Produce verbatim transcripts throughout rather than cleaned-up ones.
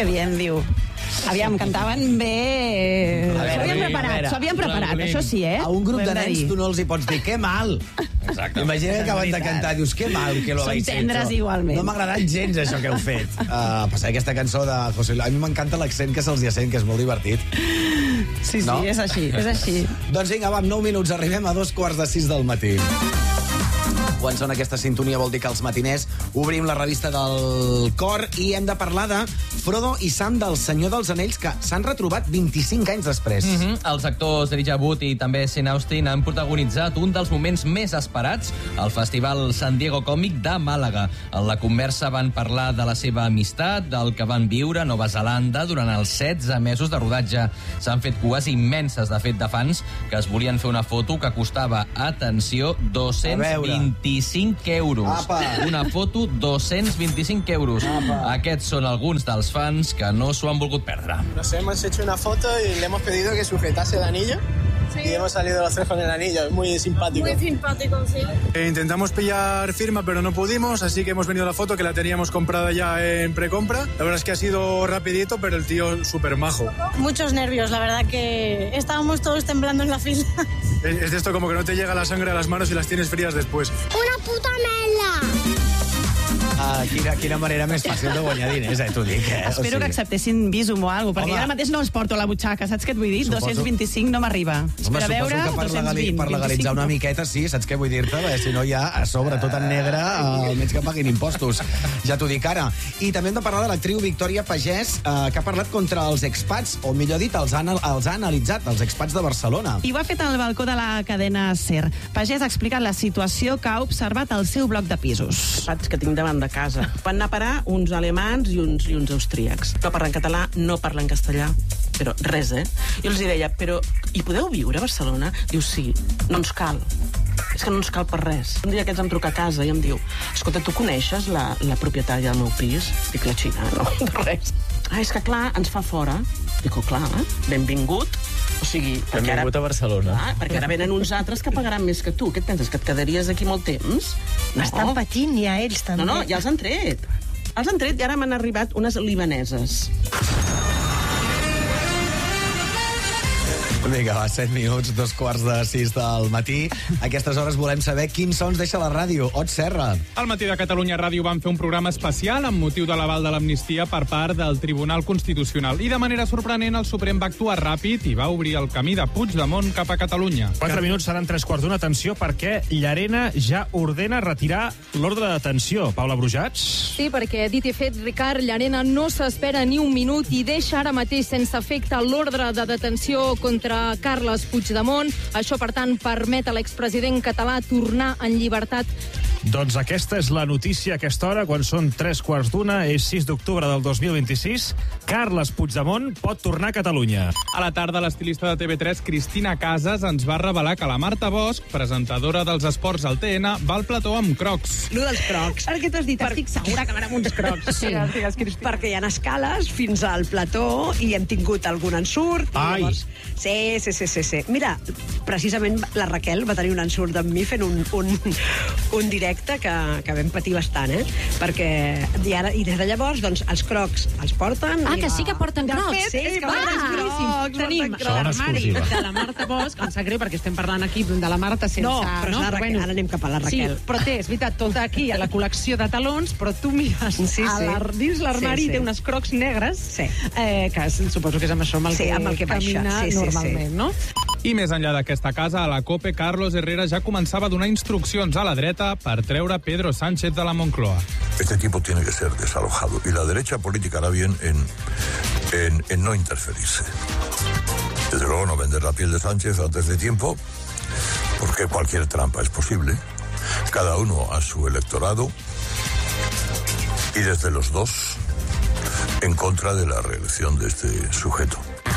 Que bien, diu. Aviam, cantaven bé... S'ho havien preparat, s'ho havien preparat, això sí, eh? A un grup de nens tu no els hi pots dir, que mal! Exacte. Imagina que acaben de cantar, dius, que mal que lo habéis hecho. Són tendres igualment. No m'ha agradat gens això que heu fet. Uh, passar aquesta cançó de José Luis. A mi m'encanta l'accent que se'ls hi sent, que és molt divertit. Sí, sí, no? és així, és així. Doncs vinga, va, amb nou minuts arribem a dos quarts de sis del matí. Quan sona aquesta sintonia vol dir que els matiners obrim la revista del cor i hem de parlar de Frodo i Sam del Senyor dels Anells, que s'han retrobat vint-i-cinc anys després. Mm-hmm. Els actors Elijah Wood i també Sean Austin han protagonitzat un dels moments més esperats al Festival San Diego Còmic de Màlaga. En la conversa van parlar de la seva amistat, del que van viure a Nova Zelanda durant els setze mesos de rodatge. S'han fet cues immenses, de fet, de fans que es volien fer una foto que costava, atenció, dos-cents vint-i-cinc euros. Apa. Una foto, dos-cents vint-i-cinc euros. Apa. Aquests són alguns dels fans que no s'ho han volgut perdre. No sé, hemos hecho una foto y le hemos pedido que sujetase el anillo. Sí. Y hemos salido los tres con el anillo, es muy simpático. Muy simpático, sí. Eh, intentamos pillar firma, pero no pudimos, así que hemos venido a la foto, que la teníamos comprada ya en precompra. La verdad es que ha sido rapidito, pero el tío súper majo. Muchos nervios, la verdad que estábamos todos temblando en la fila. Es, es de esto como que no te llega la sangre a las manos y las tienes frías después. Una puta mela! Uh, quina, quina manera més fàcil de guanyar diners, eh, t'ho dic, eh? Espero o sigui... que acceptessin Bizum o alguna cosa, perquè Home. jo ara mateix no els porto a la butxaca, saps què et vull dir? Suposo... dos-cents vint-i-cinc no m'arriba. Espera a veure, que per, dos-cents vint, per legalitzar vint-i-cinc, una no. miqueta, sí, saps què vull dir-te? Perquè si no ja a sobre, tot en negre, uh, almenys que paguin impostos. Ja t'ho dic ara. I també hem de parlar de l'actriu Victòria Pagès, uh, que ha parlat contra els expats, o millor dit, els ha, els ha analitzat, els expats de Barcelona. I ho ha fet al balcó de la cadena SER. Pagès ha explicat la situació que ha observat al seu bloc de pisos. Expats que tinc davant de casa. Van anar a parar uns alemans i uns, i uns austríacs. No parlen català, no parlen castellà, però res, eh? Jo els deia, però hi podeu viure a Barcelona? Diu, sí, no ens cal. És que no ens cal per res. Un dia aquests em truca a casa i em diu, escolta, tu coneixes la, la propietària del meu pis? Dic, la Xina, no, res. Ah, és que clar, ens fa fora. Dic, oh, clar, benvingut. O sigui, benvingut ara, a Barcelona. Clar, perquè ara venen uns altres que pagaran més que tu. Què et penses, que et quedaries aquí molt temps? No. Estan patint ja ells, també. No, no, ja els han tret. Els han tret i ara m'han arribat unes libaneses. Vinga, va, set minuts, dos quarts de sis del matí. A aquestes hores volem saber quins sons deixa la ràdio. Ot Serra. Al Matí de Catalunya Ràdio van fer un programa especial amb motiu de l'aval de l'amnistia per part del Tribunal Constitucional. I de manera sorprenent el Suprem va actuar ràpid i va obrir el camí de Puigdemont cap a Catalunya. Quatre minuts seran tres quarts d'una. Atenció, perquè Llarena ja ordena retirar l'ordre de detenció. Paula Brujats? Sí, perquè dit i fet, Ricard, Llarena no s'espera ni un minut i deixa ara mateix sense efecte l'ordre de detenció contra Carles Puigdemont. Això, per tant, permet a l'expresident català tornar en llibertat. Doncs aquesta és la notícia a aquesta hora, quan són tres quarts d'una, és sis d'octubre del dos mil vint-i-sis. Carles Puigdemont pot tornar a Catalunya. A la tarda, l'estilista de T V tres, Cristina Casas, ens va revelar que la Marta Bosch, presentadora dels esports al T N, va al plató amb crocs. Lo dels crocs. Per què t'has dit? Per... Estic segura que van amb uns crocs. Sí, digues, Cristina. Perquè hi ha escales fins al plató i hem tingut algun ensurt. Ai! Llavors... Sí, sí, sí, sí, sí. Mira, precisament la Raquel va tenir un ensurt amb mi fent un, un, un directe que, que vam patir bastant, eh? Perquè i, ara, i des de llavors, doncs, els crocs els porten... Ah, i... que sí que porten de crocs? Fet, sí, és que va, porten crocs, Tenim l'armari de la Marta Bosch, que em sap greu perquè estem parlant aquí de la Marta sense... No, però, no? no? La Raquel, bueno, ara anem cap a la Raquel. Sí, però té, és veritat, tot aquí a la col·lecció de talons, però tu mires sí, sí. a la, dins l'armari sí, sí. té unes crocs negres, sí. eh, que suposo que és amb això amb el, sí, que, amb el que camina baixa. Sí, sí, normalment, sí. no? I més enllà d'aquesta casa, a la COPE, Carlos Herrera ja començava a donar instruccions a la dreta per treure Pedro Sánchez de la Moncloa. Este tipo tiene que ser desalojado y la derecha política hará bien en, en, en no interferirse. Desde luego no vender la piel de Sánchez antes de tiempo, porque cualquier trampa es posible. Cada uno a su electorado y desde los dos en contra de la reelección de este sujeto.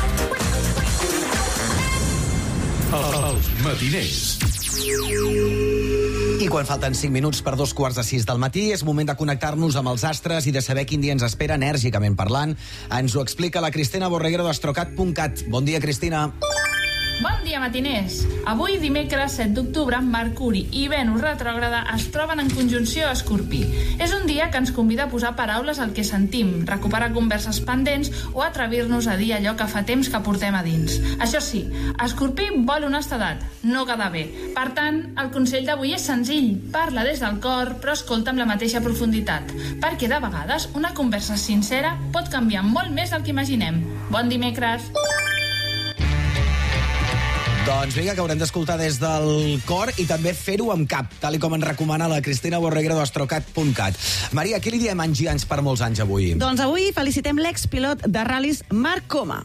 Els matiners. I quan falten cinc minuts per dos quarts de sis del matí, és moment de connectar-nos amb els astres i de saber quin dia ens espera, enèrgicament parlant. Ens ho explica la Cristina Borreguero d'Astrocat punt cat. Bon dia, Cristina. Bon dia, matiners! Avui, dimecres set d'octubre, Mercuri i Venus retrògrada es troben en conjunció a Escorpí. És un dia que ens convida a posar paraules al que sentim, recuperar converses pendents o atrevir-nos a dir allò que fa temps que portem a dins. Això sí, Escorpí vol honestedat, no quedar bé. Per tant, el consell d'avui és senzill. Parla des del cor, però escolta amb la mateixa profunditat. Perquè de vegades una conversa sincera pot canviar molt més del que imaginem. Bon dimecres! Doncs vinga, que haurem d'escoltar des del cor i també fer-ho amb cap, tal i com ens recomana la Cristina Borreguera d'Astrocat punt cat. Maria, què li diem Angie Anys per molts anys avui? Doncs avui felicitem l'expilot de ral·lis Marc Coma.